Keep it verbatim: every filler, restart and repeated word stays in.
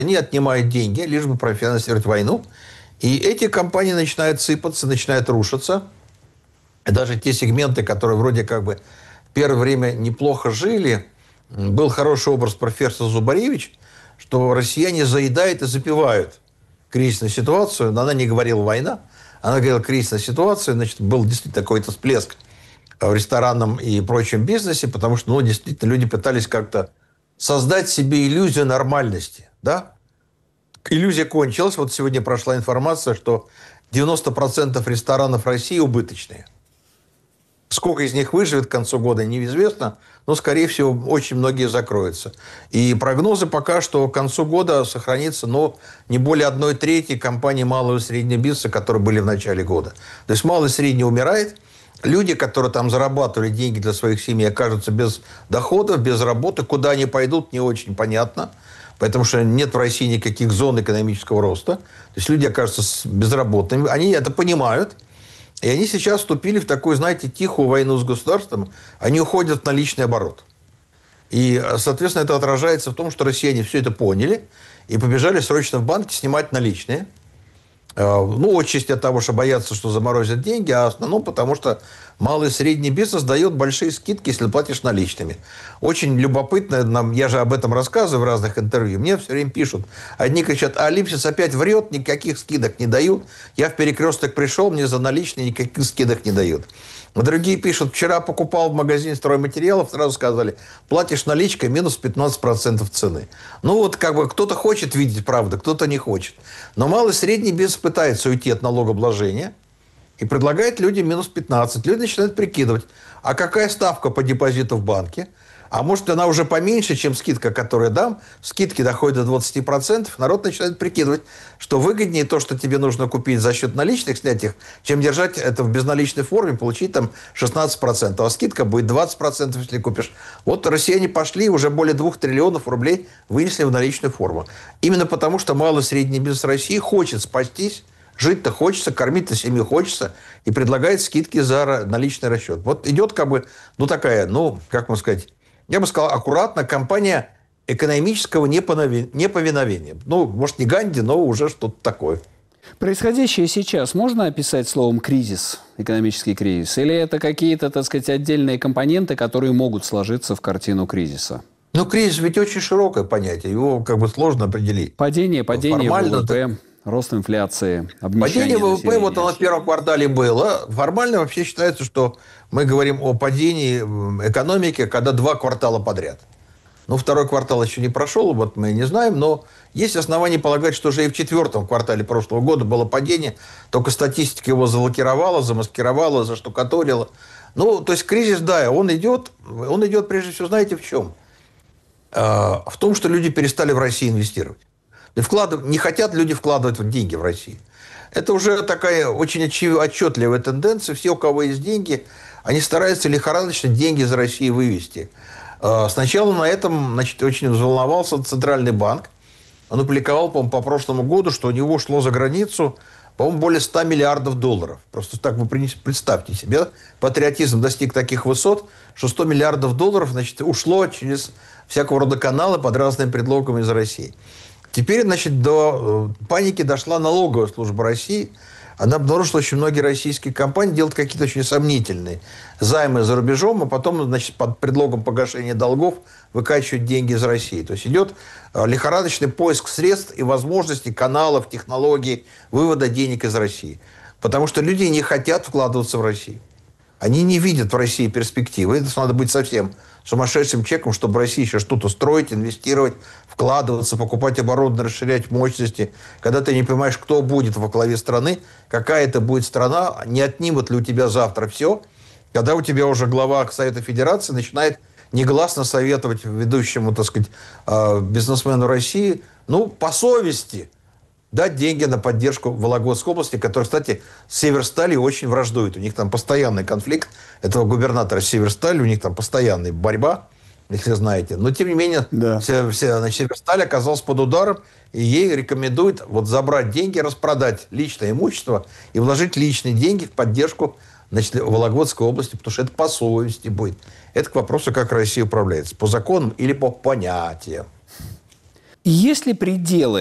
Они отнимают деньги, лишь бы профинансировать войну. И эти компании начинают сыпаться, начинают рушиться. И даже те сегменты, которые вроде как бы в первое время неплохо жили, был хороший образ профессора Зубаревич, что россияне заедают и запивают кризисную ситуацию. Но она не говорила «война», она говорила «кризисная ситуация». Значит, был действительно какой-то всплеск в ресторанном и прочем бизнесе, потому что, ну, действительно, люди пытались как-то создать себе иллюзию нормальности, да? Иллюзия кончилась. Вот сегодня прошла информация, что девяносто процентов ресторанов России убыточные. Сколько из них выживет к концу года, неизвестно, но, скорее всего, очень многие закроются. И прогнозы пока, что к концу года сохранится, но не более одной трети компаний малого и среднего бизнеса, которые были в начале года. То есть малый и средний умирает. Люди, которые там зарабатывали деньги для своих семей, окажутся без доходов, без работы. Куда они пойдут, не очень понятно. Потому что нет в России никаких зон экономического роста. То есть люди окажутся безработными. Они это понимают. И они сейчас вступили в такую, знаете, тихую войну с государством. Они уходят в наличный оборот. И, соответственно, это отражается в том, что россияне все это поняли и побежали срочно в банки снимать наличные. Ну, отчасти от того, что боятся, что заморозят деньги, а в основном потому, что малый и средний бизнес дает большие скидки, если платишь наличными. Очень любопытно, нам, я же об этом рассказываю в разных интервью, мне все время пишут. Одни кричат, а Липсис опять врет, никаких скидок не дают. Я в Перекресток пришел, мне за наличные никаких скидок не дают. А другие пишут, вчера покупал в магазине стройматериалов, сразу сказали, платишь наличкой, минус пятнадцать процентов цены. Ну, вот как бы кто-то хочет видеть правду, кто-то не хочет. Но малый и средний бизнес пытается уйти от налогообложения и предлагает людям минус пятнадцать. Люди начинают прикидывать, а какая ставка по депозиту в банке? А может, она уже поменьше, чем скидка, которую я дам. Скидки доходят до двадцати процентов. Народ начинает прикидывать, что выгоднее то, что тебе нужно купить за счет наличных, снять их, чем держать это в безналичной форме, получить там шестнадцать процентов. А скидка будет двадцать процентов, если купишь. Вот россияне пошли, уже более двух триллионов рублей вынесли в наличную форму. Именно потому, что малый и средний бизнес России хочет спастись, жить-то хочется, кормить-то семью хочется, и предлагает скидки за наличный расчет. Вот идет как бы, ну такая, ну, как можно сказать, я бы сказал, аккуратно, кампания экономического неповиновения. Ну, может, не Ганди, но уже что-то такое. Происходящее сейчас можно описать словом «кризис», экономический кризис? Или это какие-то, так сказать, отдельные компоненты, которые могут сложиться в картину кризиса? Ну, кризис ведь очень широкое понятие. Его как бы сложно определить. Падение, падение Формально, ВВП, да. Рост инфляции, обнищание падение ВВП, населения. вот оно в первом квартале было. Формально вообще считается, что мы говорим о падении экономики, когда два квартала подряд. Ну, второй квартал еще не прошел, вот мы не знаем, но есть основания полагать, что уже и в четвертом квартале прошлого года было падение, только статистика его залокировала, замаскировала, заштукатурила. Ну, то есть кризис, да, он идет, он идет прежде всего, знаете, в чем? В том, что люди перестали в России инвестировать. Вкладывать, не хотят люди вкладывать деньги в Россию. Это уже такая очень отчетливая тенденция. Все, у кого есть деньги, они стараются лихорадочно деньги из России вывести. Сначала на этом, значит, очень взволновался Центральный банк. Он опубликовал, по-моему, по прошлому году, что у него шло за границу, по-моему, более ста миллиардов долларов. Просто так вы представьте себе, патриотизм достиг таких высот, что сто миллиардов долларов, значит, ушло через всякого рода каналы под разными предлогами из России. Теперь, значит, до паники дошла налоговая служба России. Она обнаружила, что очень многие российские компании делают какие-то очень сомнительные займы за рубежом, а потом, значит, под предлогом погашения долгов выкачивают деньги из России. То есть идет лихорадочный поиск средств и возможностей, каналов, технологий вывода денег из России. Потому что люди не хотят вкладываться в Россию. Они не видят в России перспективы. Это надо быть совсем сумасшедшим человеком, чтобы в России еще что-то строить, инвестировать, вкладываться, покупать оборудование, расширять мощности. Когда ты не понимаешь, кто будет во главе страны, какая это будет страна, не отнимут ли у тебя завтра все. Когда у тебя уже глава Совета Федерации начинает негласно советовать ведущему, так сказать, бизнесмену России, ну, по совести, дать деньги на поддержку Вологодской области, которая, кстати, с Северсталью очень враждует. У них там постоянный конфликт этого губернатора Северстали, у них там постоянная борьба, если знаете. Но, тем не менее, да. все, все, значит, Северсталь оказался под ударом, и ей рекомендуют вот забрать деньги, распродать личное имущество и вложить личные деньги в поддержку, значит, Вологодской области, потому что это по совести будет. Это к вопросу, как Россия управляется. По законам или по понятиям. Есть ли пределы